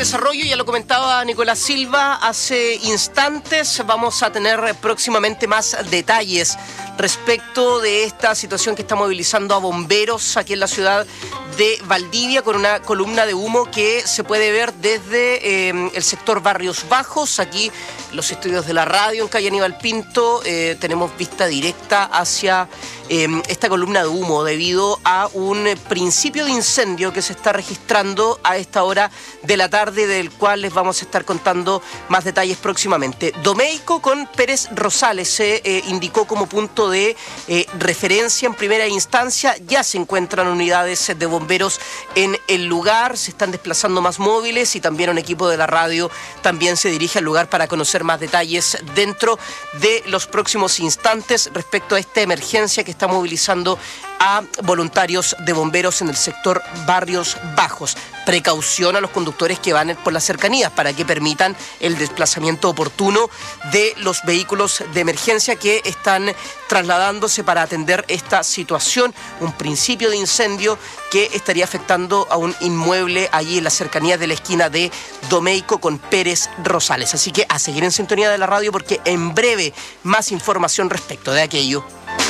desarrollo, ya lo comentaba Nicolás Silva hace instantes, vamos a tener próximamente más detalles respecto de esta situación que está movilizando a bomberos aquí en la ciudad de Valdivia, con una columna de humo que se puede ver desde el sector Barrios Bajos. Aquí los estudios de la radio en calle Aníbal Pinto tenemos vista directa hacia esta columna de humo debido a un principio de incendio que se está registrando a esta hora de la tarde, del cual les vamos a estar contando más detalles próximamente. Domeico con Pérez Rosales se indicó como punto de referencia en primera instancia. Ya se encuentran unidades de bomberos en el lugar, se están desplazando más móviles y también un equipo de la radio también se dirige al lugar para conocer más detalles dentro de los próximos instantes respecto a esta emergencia que está movilizando a voluntarios de bomberos en el sector Barrios Bajos. Precaución a los conductores que van por las cercanías para que permitan el desplazamiento oportuno de los vehículos de emergencia que están trasladándose para atender esta situación. Un principio de incendio que estaría afectando a un inmueble allí en las cercanías de la esquina de Domeico con Pérez Rosales. Así que a seguir en sintonía de la radio porque en breve más información respecto de aquello.